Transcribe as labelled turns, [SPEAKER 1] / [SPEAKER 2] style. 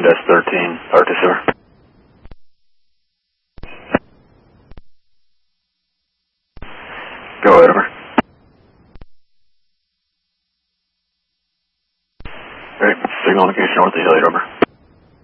[SPEAKER 1] 9-13, Arctic over. Go ahead, over. Great, signal indication north of Hilliard, over.